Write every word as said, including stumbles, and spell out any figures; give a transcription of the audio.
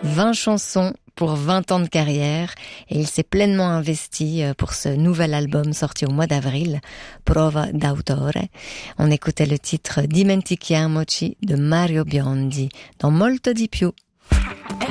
vingt chansons pour vingt ans de carrière et il s'est pleinement investi pour ce nouvel album sorti au mois d'avril, Prova d'autore. On écoutait le titre Dimentichiamoci de Mario Biondi dans Molto di più.